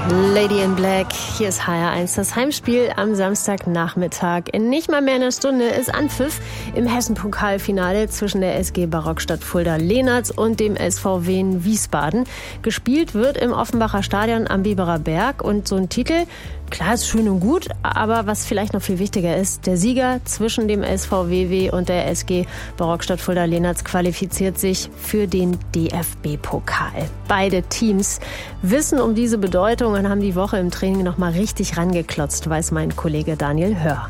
Lady in Black, hier ist HR1, das Heimspiel am Samstagnachmittag. In nicht mal mehr einer Stunde ist Anpfiff im Hessen-Pokalfinale zwischen der SG Barockstadt Fulda-Lehnertz und dem SV Wien Wiesbaden. Gespielt wird im Offenbacher Stadion am Biberer Berg und so ein Titel, klar, ist schön und gut, aber was vielleicht noch viel wichtiger ist, der Sieger zwischen dem SV WW und der SG Barockstadt Fulda-Lehnertz qualifiziert sich für den DFB-Pokal. Beide Teams wissen um diese Bedeutung und haben die Woche im Training noch mal richtig rangeklotzt, weiß mein Kollege Daniel Hör.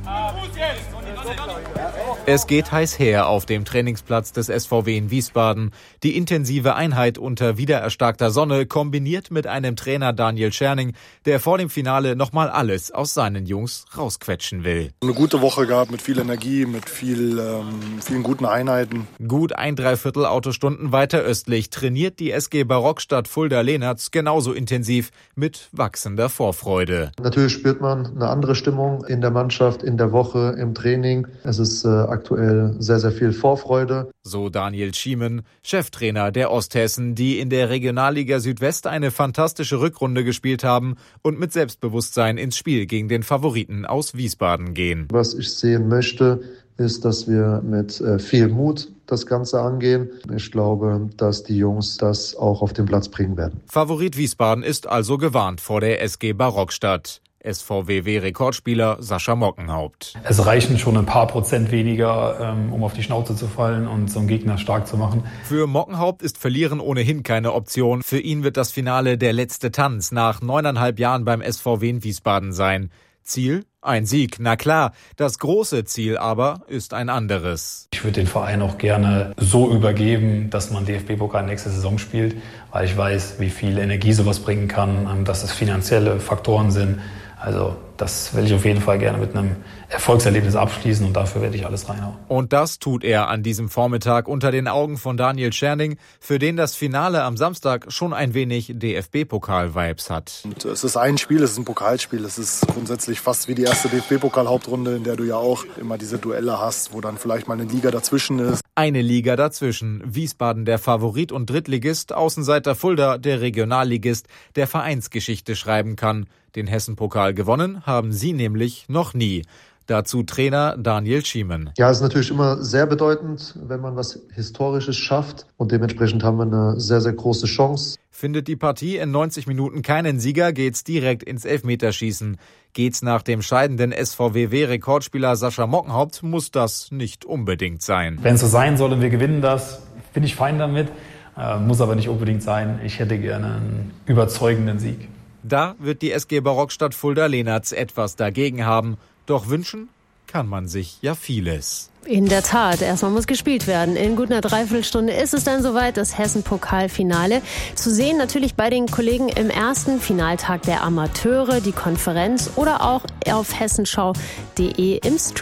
Es geht heiß her auf dem Trainingsplatz des SVW in Wiesbaden. Die intensive Einheit unter wiedererstarkter Sonne kombiniert mit einem Trainer Daniel Scherning, der vor dem Finale nochmal alles aus seinen Jungs rausquetschen will. Eine gute Woche gehabt mit viel Energie, mit vielen guten Einheiten. Gut 1/3 Autostunden weiter östlich trainiert die SG Barockstadt Fulda-Lehnertz genauso intensiv mit wachsender Vorfreude. Natürlich spürt man eine andere Stimmung in der Mannschaft, in der Woche, im Training. Es ist aktuell sehr, sehr viel Vorfreude. So Daniel Schiemen, Cheftrainer der Osthessen, die in der Regionalliga Südwest eine fantastische Rückrunde gespielt haben und mit Selbstbewusstsein ins Spiel gegen den Favoriten aus Wiesbaden gehen. Was ich sehen möchte, ist, dass wir mit viel Mut das Ganze angehen. Ich glaube, dass die Jungs das auch auf den Platz bringen werden. Favorit Wiesbaden ist also gewarnt vor der SG Barockstadt. SVWW-Rekordspieler Sascha Mockenhaupt. Es reichen schon ein paar Prozent weniger, um auf die Schnauze zu fallen und so einen Gegner stark zu machen. Für Mockenhaupt ist Verlieren ohnehin keine Option. Für ihn wird das Finale der letzte Tanz nach 9,5 Jahren beim SVW in Wiesbaden sein. Ziel? Ein Sieg, na klar. Das große Ziel aber ist ein anderes. Ich würde den Verein auch gerne so übergeben, dass man DFB-Pokal nächste Saison spielt, weil ich weiß, wie viel Energie sowas bringen kann, dass es finanzielle Faktoren sind. Also das will ich auf jeden Fall gerne mit einem Erfolgserlebnis abschließen und dafür werde ich alles reinhauen. Und das tut er an diesem Vormittag unter den Augen von Daniel Scherning, für den das Finale am Samstag schon ein wenig DFB-Pokal-Vibes hat. Und es ist ein Spiel, es ist ein Pokalspiel. Es ist grundsätzlich fast wie die erste DFB-Pokal-Hauptrunde, in der du ja auch immer diese Duelle hast, wo dann vielleicht mal eine Liga dazwischen ist. Eine Liga dazwischen. Wiesbaden der Favorit und Drittligist, Außenseiter Fulda der Regionalligist, der Vereinsgeschichte schreiben kann. Den Hessen-Pokal gewonnen haben sie nämlich noch nie. Dazu Trainer Daniel Schiemen. Ja, es ist natürlich immer sehr bedeutend, wenn man was Historisches schafft. Und dementsprechend haben wir eine sehr, sehr große Chance. Findet die Partie in 90 Minuten keinen Sieger, geht's direkt ins Elfmeterschießen. Geht's nach dem scheidenden SVWW-Rekordspieler Sascha Mockenhaupt, muss das nicht unbedingt sein. Wenn es so sein soll und wir gewinnen das, bin ich fein damit. Muss aber nicht unbedingt sein. Ich hätte gerne einen überzeugenden Sieg. Da wird die SG Barockstadt Fulda-Lehnertz etwas dagegen haben. Doch wünschen kann man sich ja vieles. In der Tat, erstmal muss gespielt werden. In gut einer Dreiviertelstunde ist es dann soweit, das Hessen-Pokalfinale. Zu sehen natürlich bei den Kollegen im ersten Finaltag der Amateure, die Konferenz oder auch auf hessenschau.de im Stream.